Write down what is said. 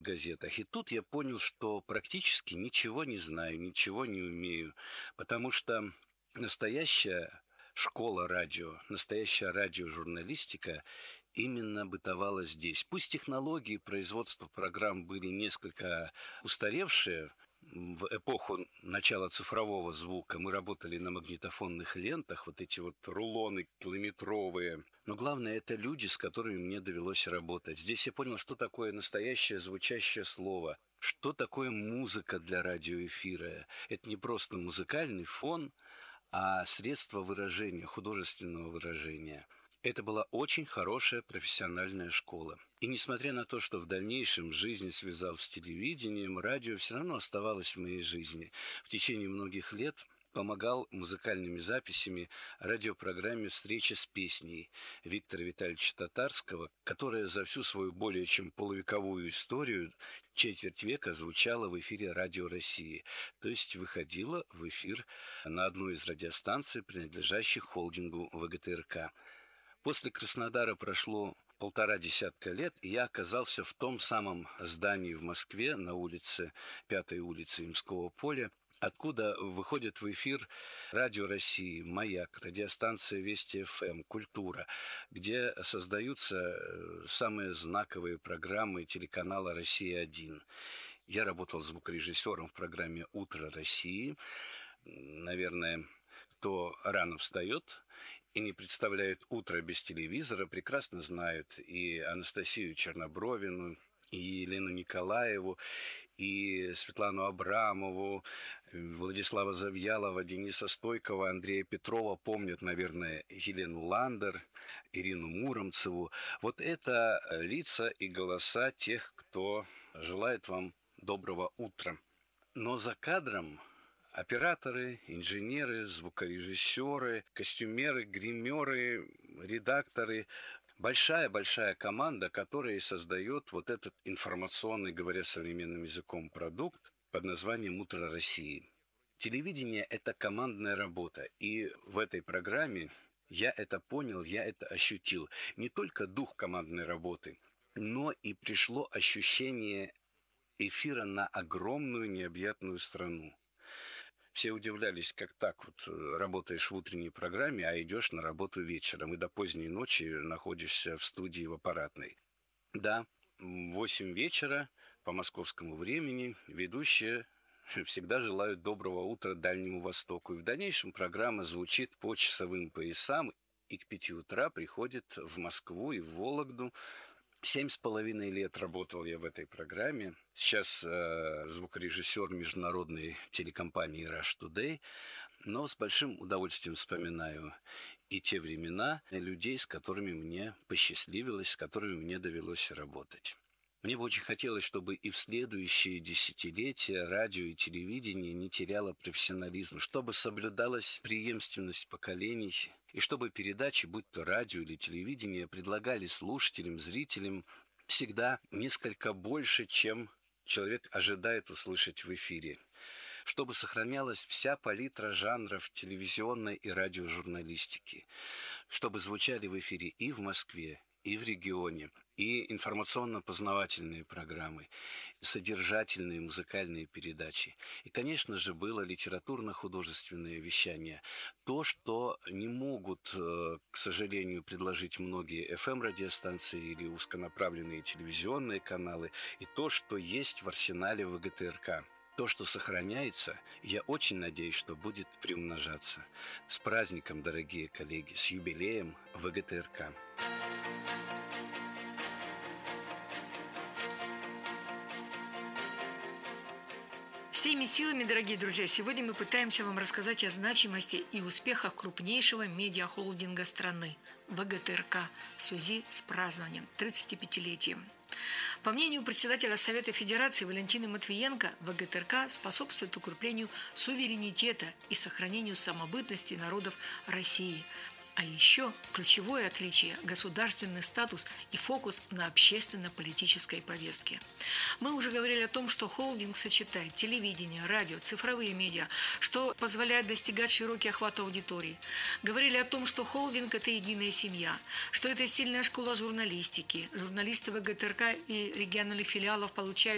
газетах. И тут я понял, что практически ничего не знаю, ничего не умею, потому что настоящая школа радио, настоящая радиожурналистика именно бытовала здесь. Пусть технологии производства программ были несколько устаревшие, в эпоху начала цифрового звука мы работали на магнитофонных лентах, вот эти вот рулоны километровые. Но главное, это люди, с которыми мне довелось работать. Здесь я понял, что такое настоящее звучащее слово, что такое музыка для радиоэфира. Это не просто музыкальный фон, а средство выражения, художественного выражения. Это была очень хорошая профессиональная школа. И несмотря на то, что в дальнейшем жизнь связалась с телевидением, радио все равно оставалось в моей жизни. В течение многих лет помогал музыкальными записями радиопрограмме «Встреча с песней» Виктора Витальевича Татарского, которая за всю свою более чем полувековую историю четверть века звучала в эфире Радио России, то есть выходила в эфир на одну из радиостанций, принадлежащих холдингу ВГТРК. После Краснодара прошло полтора десятка лет, и я оказался в том самом здании в Москве на улице, 5-й улице Имского поля, откуда выходит в эфир Радио России, «Маяк», радиостанция Вести ФМ, «Культура», где создаются самые знаковые программы телеканала «Россия-1». Я работал звукорежиссером в программе «Утро России». Наверное, кто рано встает и не представляет утро без телевизора, прекрасно знают и Анастасию Чернобровину, и Елену Николаеву, и Светлану Абрамову, Владислава Завьялова, Дениса Стойкова, Андрея Петрова, помнят, наверное, Елену Ландер, Ирину Муромцеву. Вот это лица и голоса тех, кто желает вам доброго утра. Но за кадром операторы, инженеры, звукорежиссеры, костюмеры, гримеры, редакторы. Большая-большая команда, которая и создает вот этот информационный, говоря современным языком, продукт под названием «Утро России». Телевидение – это командная работа. И в этой программе я это понял, я это ощутил. Не только дух командной работы, но и пришло ощущение эфира на огромную необъятную страну. Все удивлялись, как так вот работаешь в утренней программе, а идешь на работу вечером и до поздней ночи находишься в студии в аппаратной. Да, в 8 вечера по московскому времени ведущие всегда желают доброго утра Дальнему Востоку. И в дальнейшем программа звучит по часовым поясам, и к 5 утра приходит в Москву и в Вологду. 7,5 лет работал я в этой программе. Сейчас звукорежиссер международной телекомпании Rush Today, но с большим удовольствием вспоминаю и те времена, и людей, с которыми мне посчастливилось, с которыми мне довелось работать. Мне бы очень хотелось, чтобы и в следующие десятилетия радио и телевидение не теряло профессионализма, чтобы соблюдалась преемственность поколений, и чтобы передачи, будь то радио или телевидение, предлагали слушателям, зрителям всегда несколько больше, чем человек ожидает услышать в эфире. Чтобы сохранялась вся палитра жанров телевизионной и радиожурналистики, чтобы звучали в эфире и в Москве, и в регионе, и информационно-познавательные программы, содержательные музыкальные передачи. И, конечно же, было литературно-художественное вещание. То, что не могут, к сожалению, предложить многие FM-радиостанции или узконаправленные телевизионные каналы, и то, что есть в арсенале ВГТРК. То, что сохраняется, я очень надеюсь, что будет приумножаться. С праздником, дорогие коллеги, с юбилеем ВГТРК. Всеми силами, дорогие друзья, сегодня мы пытаемся вам рассказать о значимости и успехах крупнейшего медиахолдинга страны – ВГТРК в связи с празднованием 35-летием. По мнению председателя Совета Федерации Валентины Матвиенко, ВГТРК способствует укреплению суверенитета и сохранению самобытности народов России. А еще ключевое отличие – государственный статус и фокус на общественно-политической повестке. Мы уже говорили о том, что холдинг сочетает телевидение, радио, цифровые медиа, что позволяет достигать широкий охват аудитории. Говорили о том, что холдинг – это единая семья, что это сильная школа журналистики. Журналисты ВГТРК и региональных филиалов получают